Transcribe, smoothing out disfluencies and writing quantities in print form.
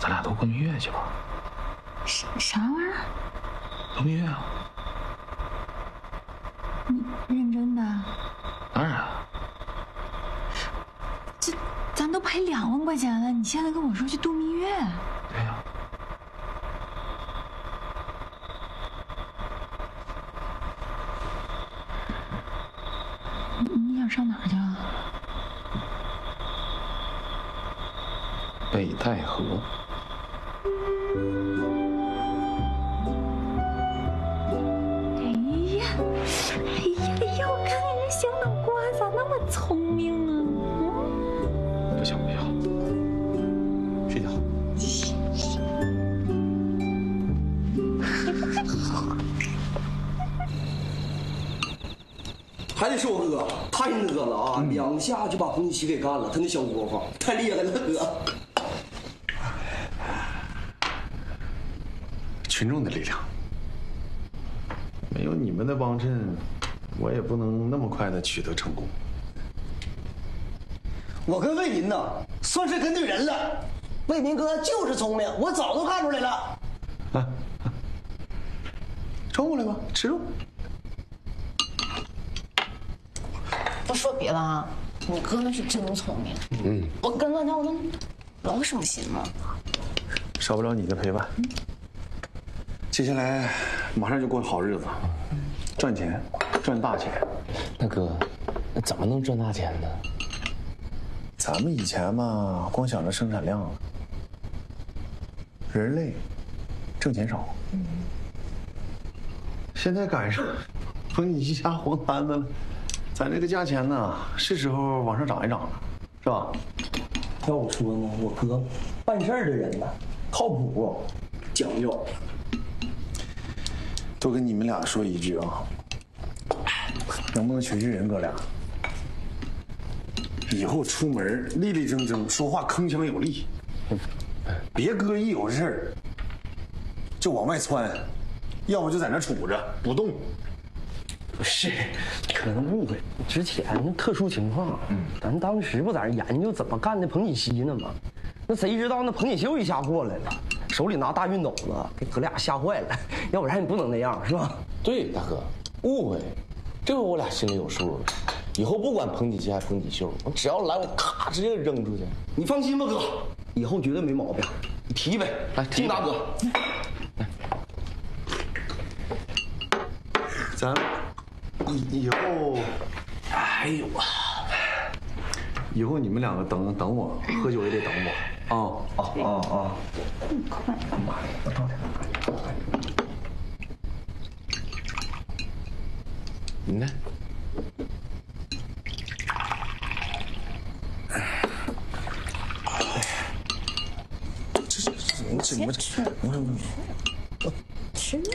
咱俩度过蜜月去吧。 啥玩意儿？ 度蜜月啊？ 你认真的？ 当然啊。 咱都赔2万块钱了，你现在跟我说去度蜜月？ 对呀。 你想上哪儿去啊？ 北戴河。 哎呀，我看看这小脑瓜咋那么聪明啊？ 不行，睡觉。 还得是我哥，太讷了啊！2下就把彭锦棋给干了，他那小窝瓜太厉害了，哥。 群众的力量，没有你们的帮衬，我也不能那么快的取得成功。 我跟魏民呢，算是跟对人了。魏民哥就是聪明，我早都看出来了。 冲过来吧，吃肉。 不说别的啊，你哥那是真聪明。我跟乱跳，我能劳什么心吗？ 少不了你的陪伴。接下来马上就过好日子，赚钱，赚大钱。 大哥，那怎么能赚大钱呢？ 咱们以前嘛，光想着生产量，人类挣钱少。现在赶上彭锦棋下黄摊子了，咱这个价钱呢，是时候往上涨一涨了，是吧？ 要我说呢，我哥办事儿的人呢，靠谱，讲究。 多跟你们俩说一句啊，能不能学学人哥俩？以后出门立立正正，说话铿锵有力，别哥一有事儿就往外窜，要不就在那杵着不动。 不是，可能误会。之前那特殊情况，咱当时不在那研究怎么干的彭锦棋呢吗？那谁知道那彭锦秀一下过来了，手里拿大熨斗子，给哥俩吓坏了。要不然你不能那样，是吧？ 对，大哥，误会，这回我俩心里有数了。以后不管彭锦棋还是彭锦秀，我只要来，我咔直接扔出去。 你放心吧，哥，以后绝对没毛病。你提呗， 来，听大哥。 咱以后， 哎呦啊！ 以后你们两个等我，喝酒也得等我啊！ 快！ 你呢？ 这你们吃。